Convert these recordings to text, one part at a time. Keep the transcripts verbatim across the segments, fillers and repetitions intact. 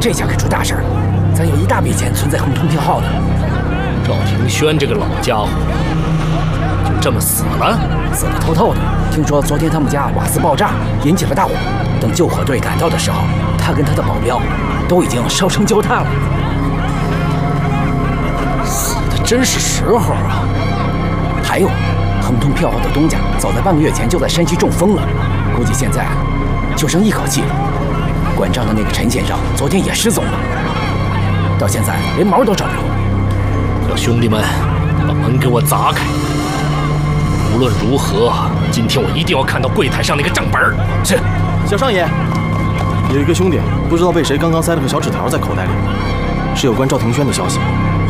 这下可出大事了，咱有一大笔钱存在亨通票号呢。 赵庭轩这个老家伙，就这么死了？ 死得透透的。听说昨天他们家瓦斯爆炸，引起了大火。等救火队赶到的时候，他跟他的保镖都已经烧成焦炭了。 死的真是时候啊！ 还有，亨通票号的东家早在半个月前就在山西中风了，估计现在就剩一口气了。管账的那个陈先生昨天也失踪了，到现在连毛都找不着。 叫兄弟们把门给我砸开！无论如何，今天我一定要看到柜台上那个账本。 是， 小少爷，有一个兄弟不知道被谁刚刚塞了个小纸条在口袋里，是有关赵庭轩的消息。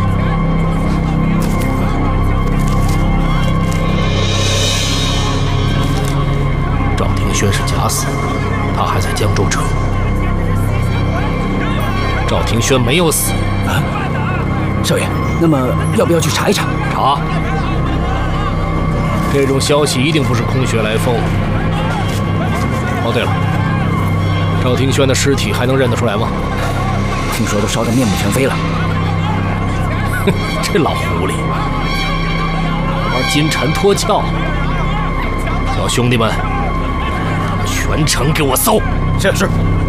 赵庭轩是假死，他还在江州城。赵庭轩没有死啊！少爷，那么要不要去查一查？ 查。这种消息一定不是空穴来风。哦，对了，赵庭轩的尸体还能认得出来吗？ 听说都烧得面目全非了。 哼，这老狐狸，玩金蝉脱壳！叫兄弟们，全城给我搜！ 是是。